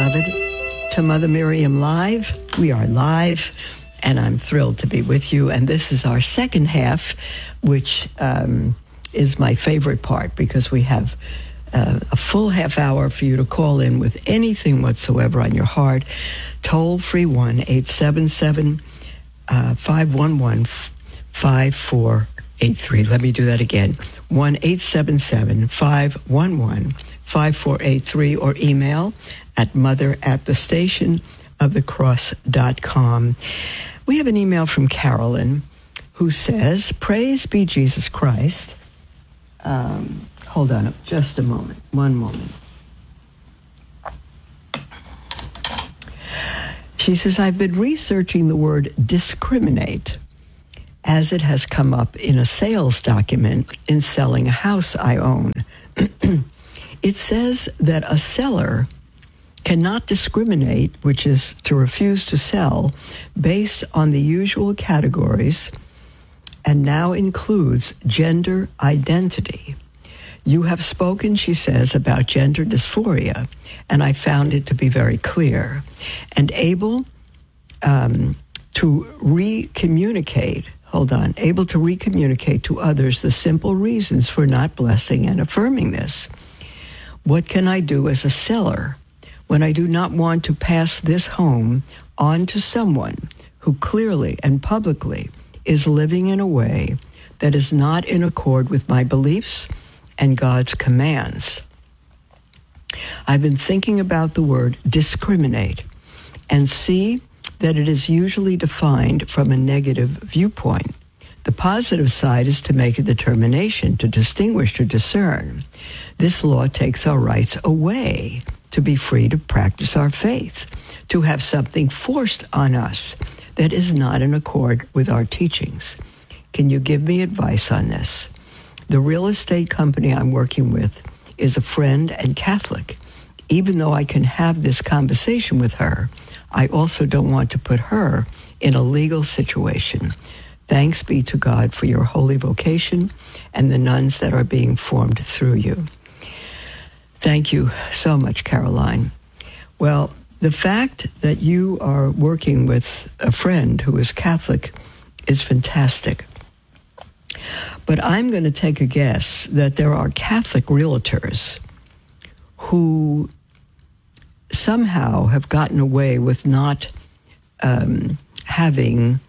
beloved, to Mother Miriam Live. We are live, and I'm thrilled to be with you. And this is our second half, which is my favorite part, because we have a full half hour for you to call in with anything whatsoever on your heart. Toll free 1-877-511-5483. Let me do that again. 1-877-511-5483, or email at mother@thestationofthecross.com. We have an email from Carolyn who says, "Praise be Jesus Christ." Hold on just a moment. One moment. She says, "I've been researching the word discriminate as it has come up in a sales document in selling a house I own. It says that a seller cannot discriminate, which is to refuse to sell, based on the usual categories, and now includes gender identity. You have spoken," she says, "about gender dysphoria, and I found it to be very clear and able to recommunicate to others the simple reasons for not blessing and affirming this. What can I do as a seller when I do not want to pass this home on to someone who clearly and publicly is living in a way that is not in accord with my beliefs and God's commands? I've been thinking about the word discriminate and see that it is usually defined from a negative viewpoint. The positive side is to make a determination, to distinguish, to discern. This law takes our rights away to be free to practice our faith, to have something forced on us that is not in accord with our teachings. Can you give me advice on this? The real estate company I'm working with is a friend and Catholic. Even though I can have this conversation with her, I also don't want to put her in a legal situation. Thanks be to God for your holy vocation and the nuns that are being formed through you." Thank you so much, Caroline. Well, the fact that you are working with a friend who is Catholic is fantastic. But I'm going to take a guess that there are Catholic realtors who somehow have gotten away with not having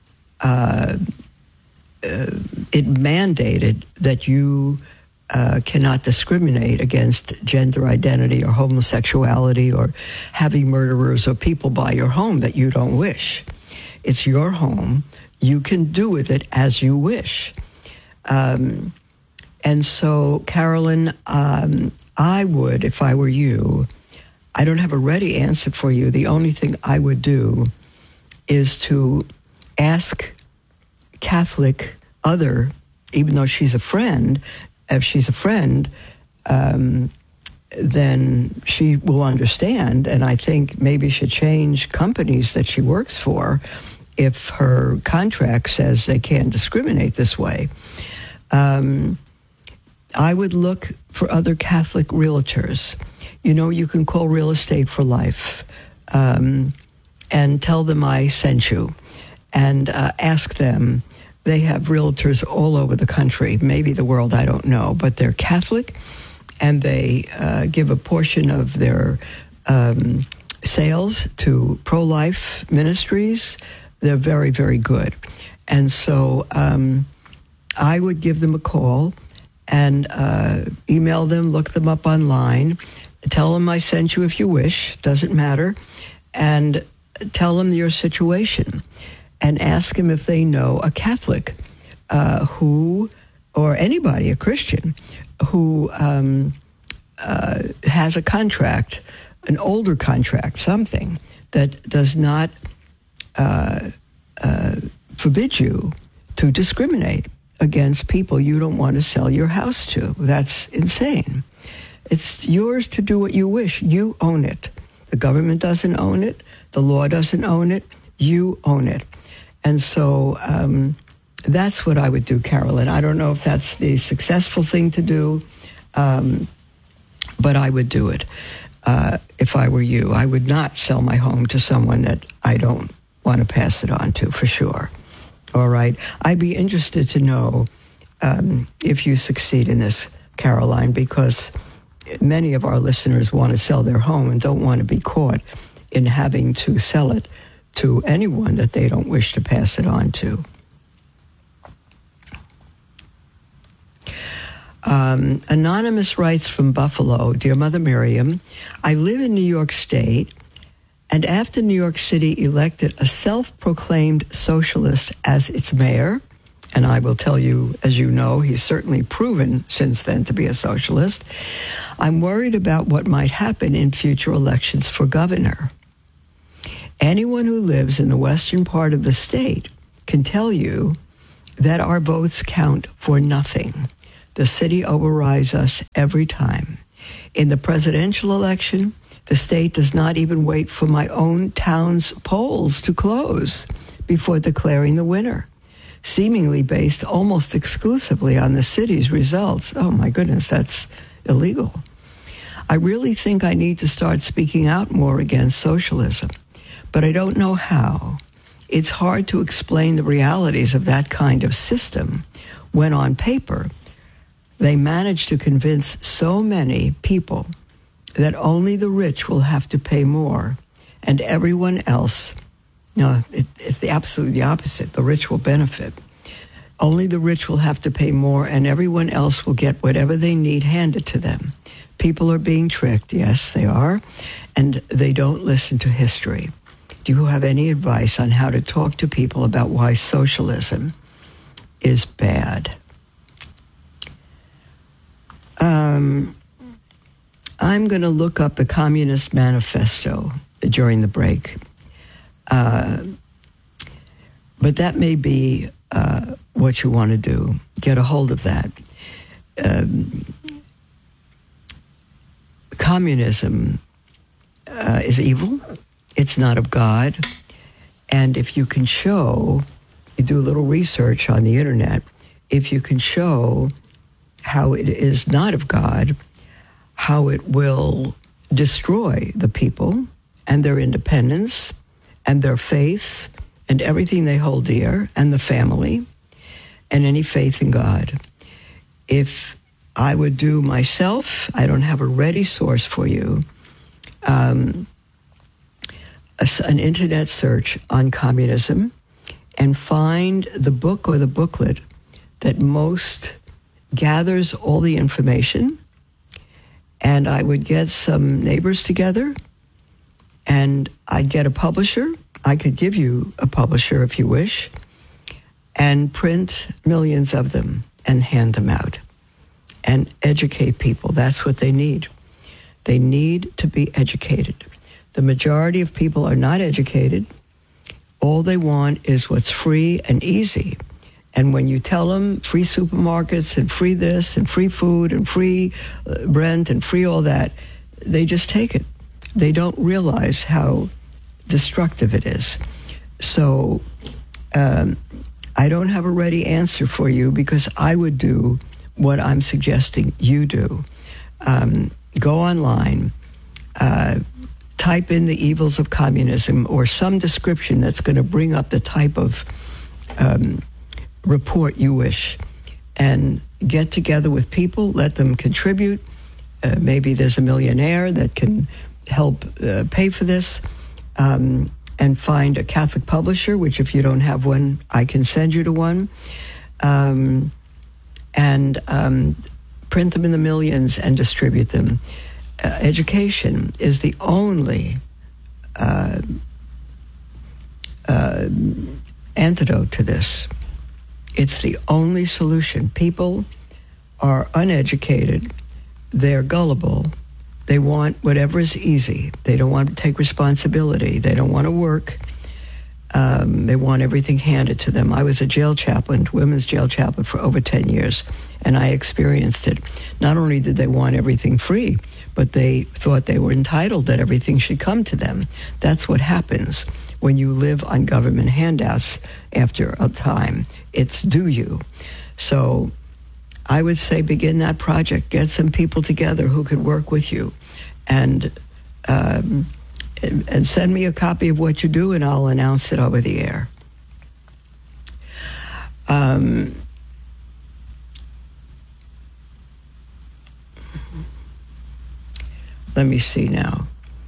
it mandated that you cannot discriminate against gender identity or homosexuality or having murderers or people by your home that you don't wish. It's your home. You can do with it as you wish. And so, Carolyn, I would, if I were you, I don't have a ready answer for you. The only thing I would do is to ask Catholic even though she's a friend, if she's a friend, then she will understand, and I think maybe should change companies that she works for if her contract says they can't discriminate this way. I would look for other Catholic realtors. You know, you can call Real Estate for Life and tell them I sent you, and ask them. They have realtors all over the country, maybe the world, I don't know, but they're Catholic, and they give a portion of their sales to pro-life ministries. They're very, very good. And so I would give them a call and email them, look them up online, tell them I sent you if you wish, doesn't matter, and tell them your situation. And ask them if they know a Catholic who, or anybody, a Christian, who has a contract, an older contract, something that does not forbid you to discriminate against people you don't want to sell your house to. That's insane. It's yours to do what you wish. You own it. The government doesn't own it. The law doesn't own it. You own it. And so that's what I would do, Carolyn. I don't know if that's the successful thing to do, But I would do it if I were you. I would not sell my home to someone that I don't want to pass it on to, for sure. All right? I'd be interested to know if you succeed in this, Caroline, because many of our listeners want to sell their home and don't want to be caught in having to sell it to anyone that they don't wish to pass it on to. Anonymous writes from Buffalo, Dear Mother Miriam, I live in New York State, and after New York City elected a self-proclaimed socialist as its mayor, and I will tell you, as you know, he's certainly proven since then to be a socialist, I'm worried about what might happen in future elections for governor. Anyone who lives in the western part of the state can tell you that our votes count for nothing. The city overrides us every time. In the presidential election, the state does not even wait for my own town's polls to close before declaring the winner, seemingly based almost exclusively on the city's results. Oh my goodness, that's illegal. I really think I need to start speaking out more against socialism, but I don't know how. It's hard to explain the realities of that kind of system when on paper they manage to convince so many people that only the rich will have to pay more and everyone else, no, it's absolutely the opposite. The rich will benefit. Only the rich will have to pay more and everyone else will get whatever they need handed to them. People are being tricked, yes, they are, and they don't listen to history. Do you have any advice on how to talk to people about why socialism is bad? I'm going to look up the Communist Manifesto during the break. But that may be what you want to do. Get a hold of that. Communism is evil. It's not of God. And if you can show, you do a little research on the internet, if you can show how it is not of God, how it will destroy the people and their independence and their faith and everything they hold dear and the family and any faith in God. If I would do myself, I don't have a ready source for you, an internet search on communism and find the book or the booklet that most gathers all the information, and I would get some neighbors together, and I'd get a publisher. I could give you a publisher if you wish, and print millions of them and hand them out and educate people. That's what they need. They need to be educated. The majority of people are not educated. All they want is what's free and easy. And when you tell them free supermarkets and free this and free food and free rent and free all that, they just take it. They don't realize how destructive it is. So I don't have a ready answer for you because I would do what I'm suggesting you do. Go online, type in the evils of communism or some description that's going to bring up the type of report you wish, and get together with people, let them contribute. Maybe there's a millionaire that can help pay for this, and find a Catholic publisher, which if you don't have one, I can send you to one, and print them in the millions and distribute them. Education is the only antidote to this. It's the only solution. People are uneducated. They're gullible. They want whatever is easy. They don't want to take responsibility. They don't want to work. They want everything handed to them. I was a jail chaplain, women's jail chaplain for over 10 years, and I experienced it. Not only did they want everything free, but they thought they were entitled, that everything should come to them. That's what happens when you live on government handouts after a time. It's do you. So I would say begin that project. Get some people together who could work with you, and send me a copy of what you do, and I'll announce it over the air. Let me see now.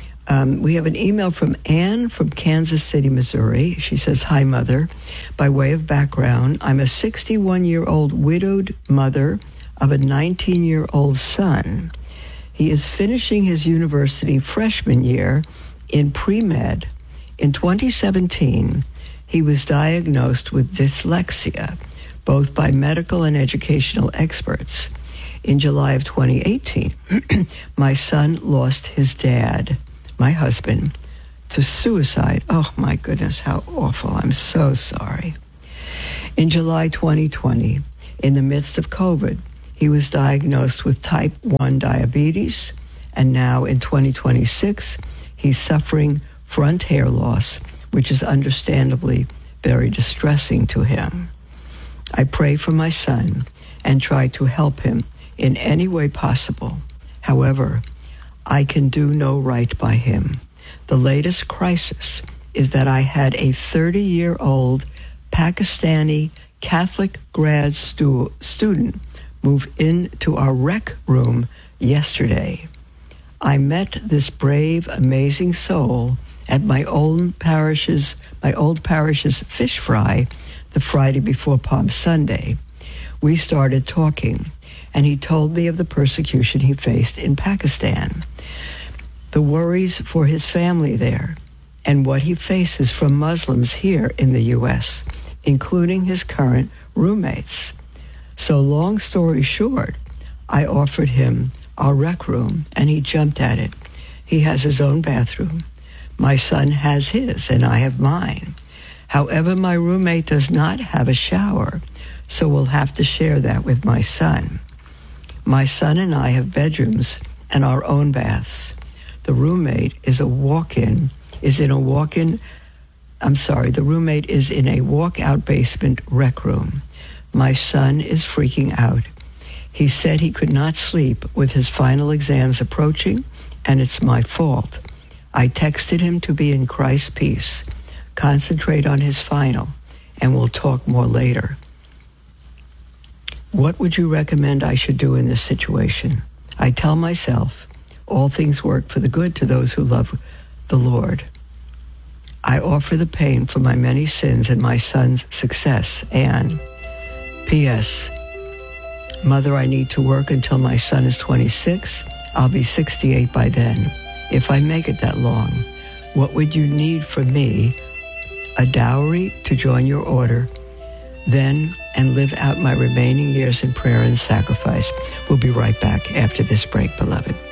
We have an email from Anne from Kansas City, Missouri. She says, "Hi, Mother. By way of background, I'm a 61-year-old widowed mother of a 19-year-old son. He is finishing his university freshman year in pre-med. In 2017, he was diagnosed with dyslexia, both by medical and educational experts. In July of 2018, my son lost his dad, my husband, to suicide. Oh, my goodness, how awful. I'm so sorry. In July 2020, in the midst of COVID, he was diagnosed with type 1 diabetes, and now in 2026, he's suffering front hair loss, which is understandably very distressing to him. I pray for my son and try to help him in any way possible. However, I can do no right by him. The latest crisis is that I had a 30-year-old Pakistani Catholic grad student move into our rec room yesterday. I met this brave, amazing soul at my old parish's fish fry the Friday before Palm Sunday. We started talking, and he told me of the persecution he faced in Pakistan, the worries for his family there, and what he faces from Muslims here in the U.S., including his current roommates. So long story short, I offered him our rec room, and he jumped at it. He has his own bathroom. My son has his, and I have mine. However, my roommate does not have a shower, so we'll have to share that with my son. My son and I have bedrooms and our own baths. The roommate is in a walkout basement rec room. My son is freaking out. He said he could not sleep with his final exams approaching, and it's my fault. I texted him to be in Christ's peace, concentrate on his final, and we'll talk more later. What would you recommend I should do in this situation? I tell myself, all things work for the good to those who love the Lord. I offer the pain for my many sins and my son's success. And P.S. Mother, I need to work until my son is 26. I'll be 68 by then. If I make it that long, what would you need from me? A dowry to join your order, then, and live out my remaining years in prayer and sacrifice. We'll be right back after this break, beloved.